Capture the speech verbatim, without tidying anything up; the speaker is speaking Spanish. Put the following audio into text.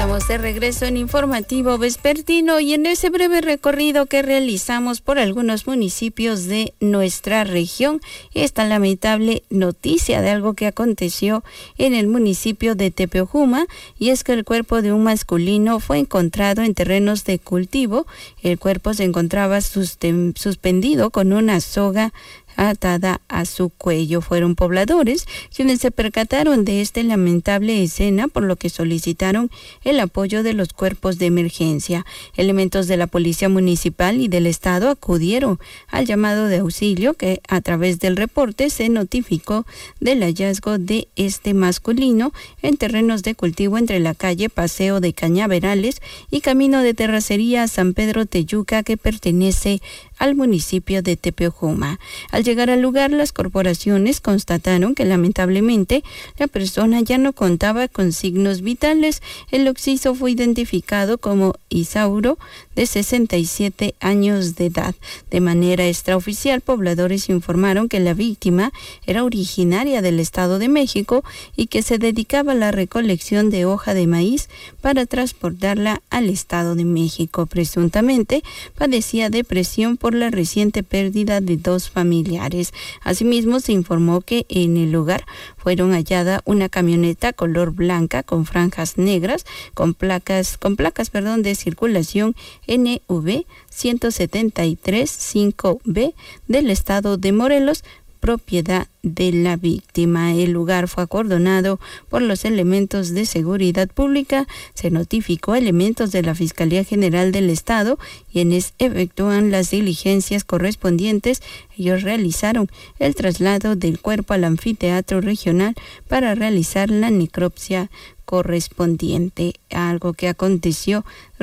Estamos de regreso en Informativo Vespertino y en ese breve recorrido que realizamos por algunos municipios de nuestra región, esta lamentable noticia de algo que aconteció en el municipio de Tepeojuma, y es que el cuerpo de un masculino fue encontrado en terrenos de cultivo. El cuerpo se encontraba suspendido con una soga atada a su cuello. Fueron pobladores quienes se percataron de esta lamentable escena, por lo que solicitaron el apoyo de los cuerpos de emergencia. Elementos de la Policía Municipal y del Estado acudieron al llamado de auxilio, que a través del reporte se notificó del hallazgo de este masculino en terrenos de cultivo entre la calle Paseo de Cañaverales y Camino de Terracería San Pedro Teyuca, que pertenece al municipio de Tepeojuma. Al llegar al lugar, las corporaciones constataron que lamentablemente la persona ya no contaba con signos vitales. El occiso fue identificado como Isauro, de sesenta y siete años de edad. De manera extraoficial, pobladores informaron que la víctima era originaria del Estado de México y que se dedicaba a la recolección de hoja de maíz para transportarla al Estado de México. Presuntamente padecía depresión por la reciente pérdida de dos familiares. Asimismo, se informó que en el lugar fueron hallada una camioneta color blanca con franjas negras con placas con placas, perdón, de circulación N V ciento setenta y tres cinco B del estado de Morelos, propiedad de la víctima. El lugar fue acordonado por los elementos de seguridad pública. Se notificó a elementos de la Fiscalía General del Estado, quienes efectúan las diligencias correspondientes. Ellos realizaron el traslado del cuerpo al anfiteatro regional para realizar la necropsia correspondiente, algo que aconteció